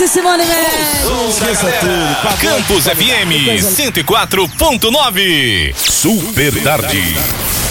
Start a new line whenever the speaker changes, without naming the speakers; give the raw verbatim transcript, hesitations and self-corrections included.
e Simone Mendes.
Esqueça tudo.
Campus F M cento e quatro ponto nove. Super Tarde.